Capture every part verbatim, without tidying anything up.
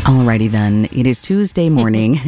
Alrighty then, it is Tuesday morning.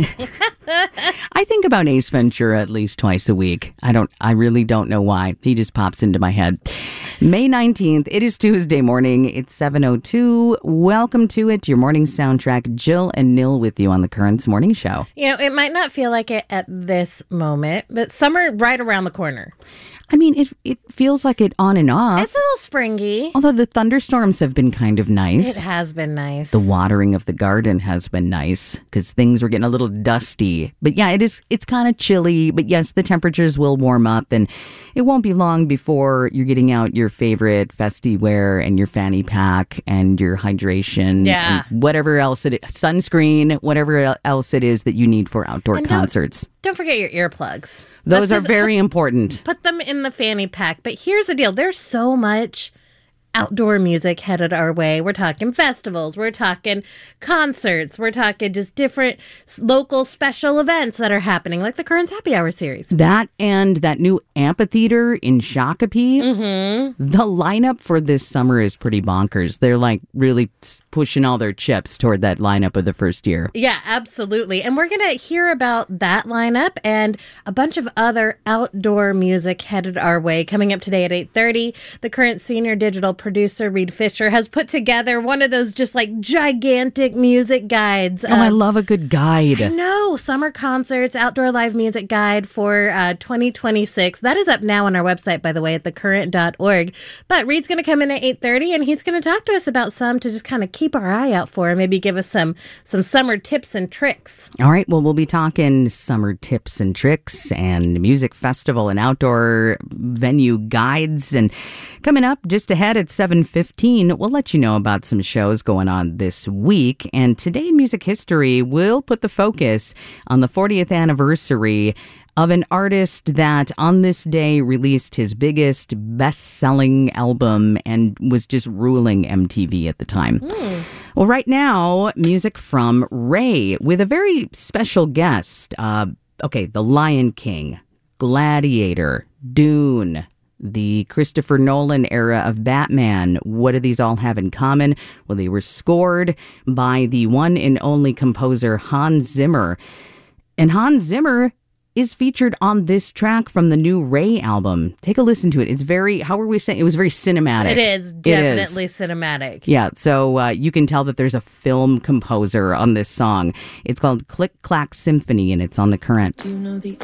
I think about Ace Ventura at least twice a week. I don't, I really don't know why. He just pops into my head. May nineteenth, it is Tuesday morning. It's seven oh two. Welcome to it, your morning soundtrack. Jill and Nil with you on the Currents Morning Show. You know, it might not feel like it at this moment, but summer right around the corner. I mean, it it feels like it on and off. It's a little springy. Although the thunderstorms have been kind of nice. It has been nice. The watering of the garden has been nice because things were getting a little dusty. But yeah, it is. It's kind of chilly. But yes, the temperatures will warm up, and it won't be long before you're getting out your favorite festy wear and your fanny pack and your hydration. Yeah. And whatever else it is, sunscreen, whatever else it is that you need for outdoor And concerts. Don't forget your earplugs. Those Let's are just very put, important. Put them in the fanny pack. But here's the deal. There's so much outdoor music headed our way. We're talking festivals. We're talking concerts. We're talking just different local special events that are happening, like the Currents Happy Hour series. That and that new amphitheater in Shakopee. Mm-hmm. The lineup for this summer is pretty bonkers. They're like really pushing all their chips toward that lineup of the first year. Yeah, absolutely. And we're going to hear about that lineup and a bunch of other outdoor music headed our way. Coming up today at eight thirty, the Current Senior Digital Producer Reed Fisher has put together one of those just like gigantic music guides. Oh, um, I love a good guide. I know. Summer concerts, outdoor live music guide for uh, twenty twenty-six. That is up now on our website, by the way, at the current dot org. But Reed's going to come in at eight thirty, and he's going to talk to us about some to just kind of keep our eye out for and maybe give us some, some summer tips and tricks. All right. Well, we'll be talking summer tips and tricks and music festival and outdoor venue guides. And coming up just ahead at seven fifteen, we'll let you know about some shows going on this week. And today in music history, we'll put the focus on the fortieth anniversary of an artist that on this day released his biggest best-selling album and was just ruling M T V at the time. Mm. Well, right now, music from Ray with a very special guest. Uh, okay, The Lion King, Gladiator, Dune, the Christopher Nolan era of Batman. What do these all have in common? Well, they were scored by the one and only composer Hans Zimmer. And Hans Zimmer is featured on this track from the new Ray album. Take a listen to it. It's very, how were we saying? It was very cinematic. It is definitely it is. cinematic. Yeah, so uh, you can tell that there's a film composer on this song. It's called Click Clack Symphony, and it's on The Current. Do you know the